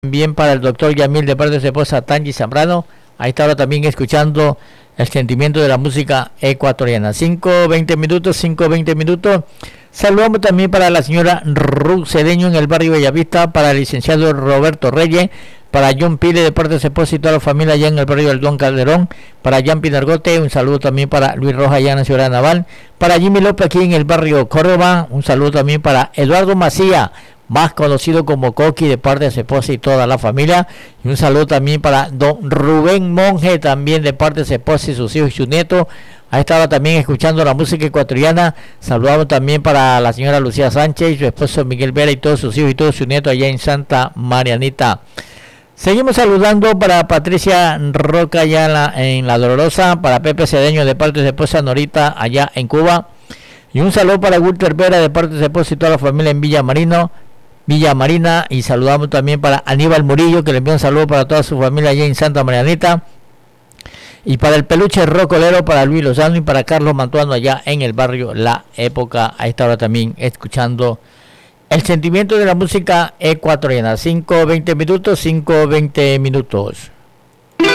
También para el doctor Yamil de parte de su esposa Tangi Zambrano. Ahí está ahora también escuchando el sentimiento de la música ecuatoriana. 5:20 minutos, 5:20 minutos. Saludamos también para la señora Ruth Cedeño en el barrio Bellavista, para el licenciado Roberto Reyes, para John Pile de parte de su esposa y toda la familia allá en el barrio del Don Calderón, para Jan Pinargote, un saludo también para Luis Rojas allá en la ciudad naval, para Jimmy López aquí en el barrio Córdoba, un saludo también para Eduardo Macía, más conocido como Coqui, de parte de su esposa y toda la familia, y un saludo también para don Rubén Monge, también de parte de su esposa y sus hijos y su nieto. Ahí estaba también escuchando la música ecuatoriana. Saludamos también para la señora Lucía Sánchez y su esposo Miguel Vera y todos sus hijos y todos sus nietos allá en Santa Marianita. Seguimos saludando para Patricia Roca allá en la Dolorosa, para Pepe Cedeño de parte de su esposa Norita allá en Cuba, y un saludo para Walter Vera de parte de su esposa y toda la familia en Villa Marina, y saludamos también para Aníbal Murillo, que le envía un saludo para toda su familia allá en Santa Marianita, y para el peluche rocolero, para Luis Lozano y para Carlos Mantuano allá en el barrio La Época. A esta hora también escuchando el sentimiento de la música ecuatoriana. 5:20 minutos, 5:20 minutos.